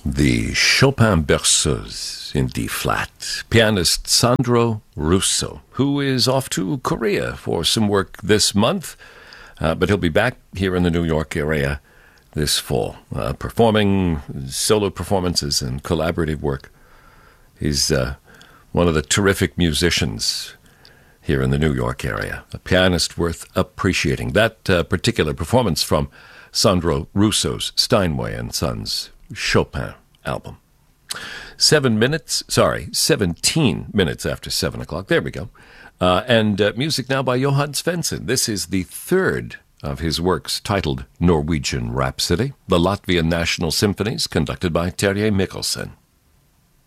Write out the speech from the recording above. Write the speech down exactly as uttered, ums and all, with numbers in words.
The Chopin Berceuse in D-flat. Pianist Sandro Russo, who is off to Korea for some work this month, uh, but he'll be back here in the New York area this fall, uh, performing solo performances and collaborative work. He's uh, one of the terrific musicians here in the New York area, a pianist worth appreciating. That uh, particular performance from Sandro Russo's Steinway and Sons Chopin album. Seven minutes, sorry, seventeen minutes after seven o'clock. There we go. Uh, and uh, music now by Johann Svensson. This is the third of his works titled Norwegian Rhapsody, the Latvian National Symphonies, conducted by Terje Mikkelsen.